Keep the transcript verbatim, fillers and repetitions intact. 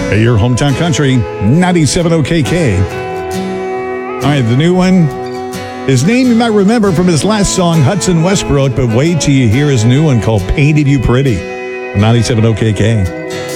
Hey, your hometown country, ninety-seven O K K. All right, the new one. His name you might remember from his last song, Hudson Westbrook, but wait till you hear his new one called Painted You Pretty. ninety-seven O K K.